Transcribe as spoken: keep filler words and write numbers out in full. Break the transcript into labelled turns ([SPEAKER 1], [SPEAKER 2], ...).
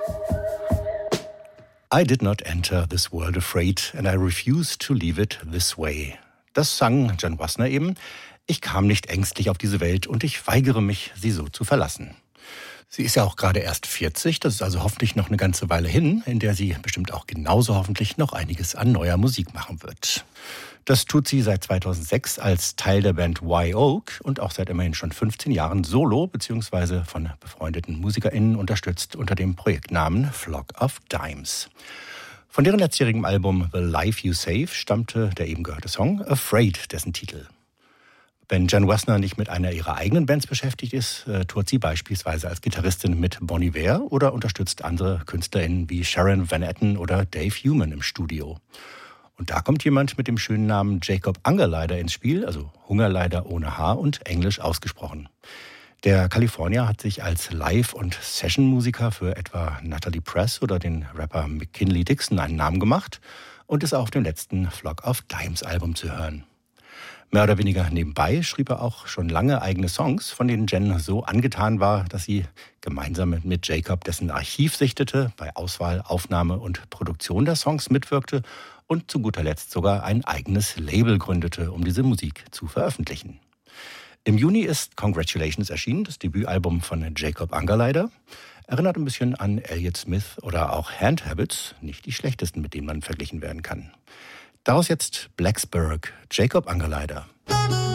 [SPEAKER 1] I did not enter this world afraid and I refuse to leave it this way. Das sang Jen Wasner eben. Ich kam nicht ängstlich auf diese Welt und ich weigere mich, sie so zu verlassen. Sie ist ja auch gerade erst vierzig, das ist also hoffentlich noch eine ganze Weile hin, in der sie bestimmt auch genauso hoffentlich noch einiges an neuer Musik machen wird. Das tut sie seit zweitausendsechs als Teil der Band Wye Oak und auch seit immerhin schon fünfzehn Jahren solo bzw. von befreundeten MusikerInnen unterstützt unter dem Projektnamen Flock of Dimes. Von deren letztjährigem Album The Life You Save stammte der eben gehörte Song Afraid, dessen Titel. Wenn Jen Wasner nicht mit einer ihrer eigenen Bands beschäftigt ist, äh, tourt sie beispielsweise als Gitarristin mit Bon Iver oder unterstützt andere KünstlerInnen wie Sharon Van Etten oder Dave Human im Studio. Und da kommt jemand mit dem schönen Namen Jacob Angerleider ins Spiel, also Hungerleider ohne H und englisch ausgesprochen. Der Kalifornier hat sich als Live- und Session-Musiker für etwa Natalie Press oder den Rapper McKinley Dixon einen Namen gemacht und ist auch auf dem letzten Flock of Dimes Album zu hören. Mehr oder weniger nebenbei schrieb er auch schon lange eigene Songs, von denen Jen so angetan war, dass sie gemeinsam mit Jacob dessen Archiv sichtete, bei Auswahl, Aufnahme und Produktion der Songs mitwirkte und zu guter Letzt sogar ein eigenes Label gründete, um diese Musik zu veröffentlichen. Im Juni ist Congratulations erschienen, das Debütalbum von Jacob Angerleider. Erinnert ein bisschen an Elliott Smith oder auch Hand Habits, nicht die schlechtesten, mit denen man verglichen werden kann. Daraus jetzt Blacksburg, Jacob Angerleider.